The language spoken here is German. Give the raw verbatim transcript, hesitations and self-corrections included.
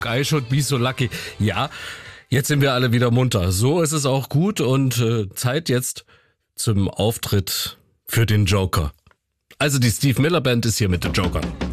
I should be so lucky. Ja, jetzt sind wir alle wieder munter. So ist es auch gut und äh, Zeit jetzt zum Auftritt für den Joker. Also die Steve Miller Band ist hier mit The Joker.